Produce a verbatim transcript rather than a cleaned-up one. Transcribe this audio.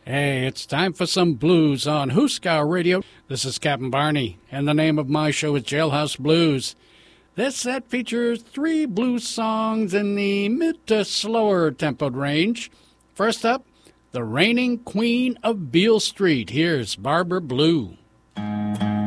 Hey, it's time for some blues on Husker Radio. This is Captain Barney, and the name of my show is Jailhouse Blues. This set features three blues songs in the mid to slower tempoed range. First up, the reigning queen of Beale Street. Here's Barbara Blue.